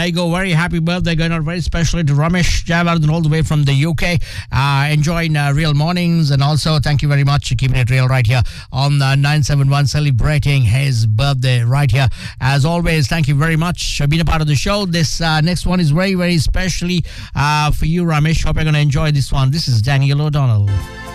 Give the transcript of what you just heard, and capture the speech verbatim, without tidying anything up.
you go. Very happy birthday going out very specially to Ramesh Jayavardhan all the way from the U K. Uh, enjoying uh, Real Mornings, and also thank you very much for keeping it real right here on uh, nine seven one, celebrating his birthday right here. As always, thank you very much for being a part of the show. This uh, next one is very, very specially uh, for you, Ramesh. Hope you're going to enjoy this one. This is Daniel O'Donnell.